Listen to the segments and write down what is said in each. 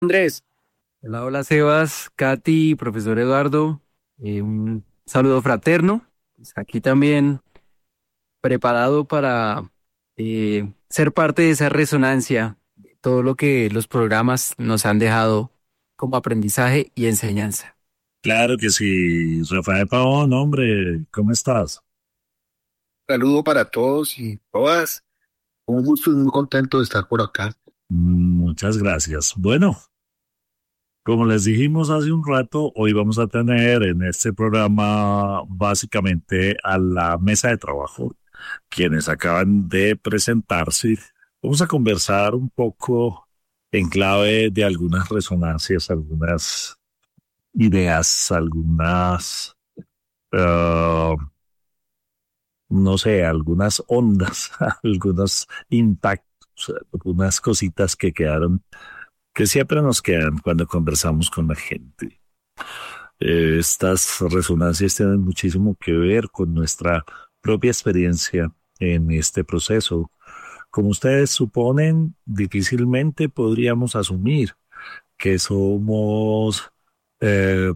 Andrés, Hola, hola Sebas, Katy, profesor Eduardo, un saludo fraterno. Pues aquí también preparado para ser parte de esa resonancia, de todo lo que los programas nos han dejado como aprendizaje y enseñanza. Claro que sí, Rafael Pavón, hombre, ¿cómo estás? saludo para todos y todas. Un gusto y muy contento de estar por acá. Muchas gracias. Bueno, como les dijimos hace un rato, hoy vamos a tener en este programa básicamente a la mesa de trabajo, quienes acaban de presentarse. Vamos a conversar un poco en clave de algunas resonancias, algunas ideas, algunas eh, no sé, algunas ondas, algunos impactos, algunas cositas que quedaron, que siempre nos quedan cuando conversamos con la gente. Estas resonancias tienen muchísimo que ver con nuestra propia experiencia en este proceso. Como ustedes suponen, difícilmente podríamos asumir que somos eh,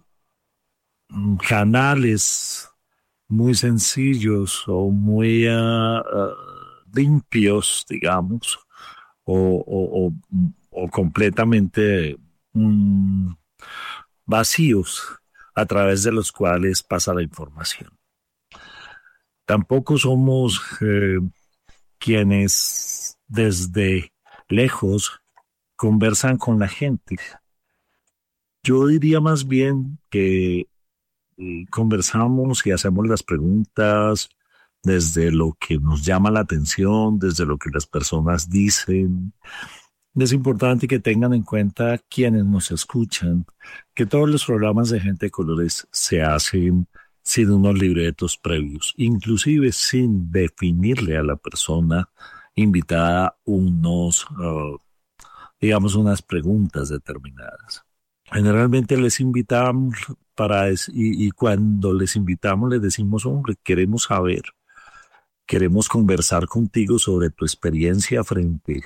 canales muy sencillos o muy limpios, digamos, o completamente mm, vacíos a través de los cuales pasa la información. Tampoco somos quienes desde lejos conversan con la gente. Yo diría más bien que conversamos y hacemos las preguntas desde lo que nos llama la atención, desde lo que las personas dicen. Es importante que tengan en cuenta quienes nos escuchan, que todos los programas de gente de colores se hacen sin unos libretos previos, inclusive sin definirle a la persona invitada digamos, unas preguntas determinadas. Generalmente les invitamos y cuando les invitamos les decimos, hombre, queremos saber, queremos conversar contigo sobre tu experiencia frente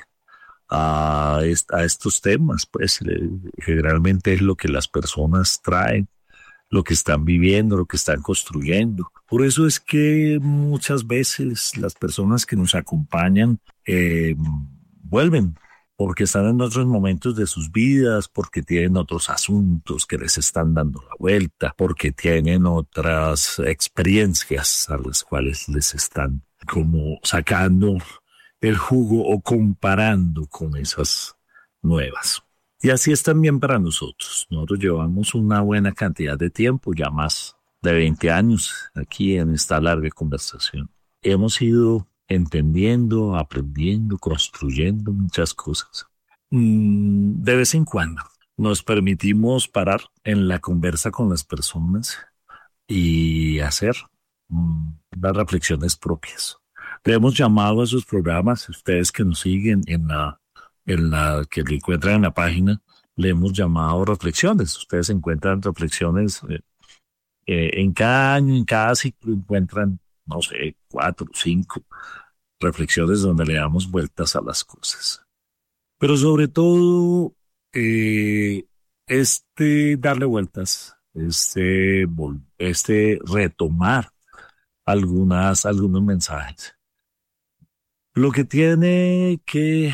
a estos temas, pues generalmente es lo que las personas traen, lo que están viviendo, lo que están construyendo. Por eso es que muchas veces las personas que nos acompañan vuelven, porque están en otros momentos de sus vidas, porque tienen otros asuntos que les están dando la vuelta, porque tienen otras experiencias a las cuales les están como sacando el jugo o comparando con esas nuevas. Y así es también para nosotros. Nosotros llevamos una buena cantidad de tiempo, ya más de 20 años aquí en esta larga conversación. Hemos ido entendiendo, aprendiendo, construyendo muchas cosas. De vez en cuando nos permitimos parar en la conversa con las personas y hacer las reflexiones propias. Le hemos llamado a esos programas, ustedes que nos siguen en la que le encuentran en la página, le hemos llamado reflexiones. Ustedes encuentran reflexiones en cada año, en cada ciclo encuentran, no sé, 4 o 5 reflexiones donde le damos vueltas a las cosas. Pero sobre todo, eh, darle vueltas, este retomar algunos mensajes. Lo que tiene que,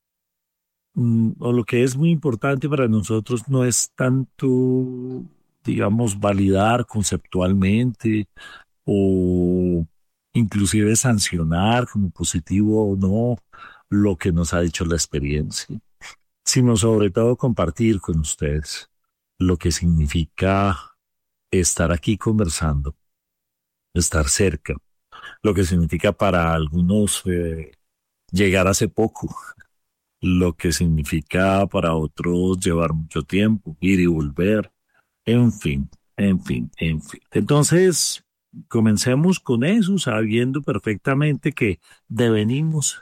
o lo que es muy importante para nosotros no es tanto, digamos, validar conceptualmente o inclusive sancionar como positivo o no lo que nos ha dicho la experiencia, sino sobre todo compartir con ustedes lo que significa estar aquí conversando, estar cerca, lo que significa para algunos llegar hace poco, lo que significa para otros llevar mucho tiempo, ir y volver, en fin, en fin, en fin. Entonces, comencemos con eso, sabiendo perfectamente que devenimos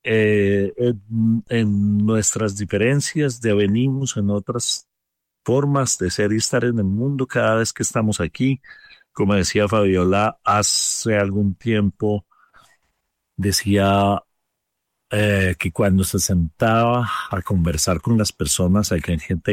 en nuestras diferencias, devenimos en otras formas de ser y estar en el mundo cada vez que estamos aquí. Como decía Fabiola hace algún tiempo, decía que cuando se sentaba a conversar con las personas, hay gente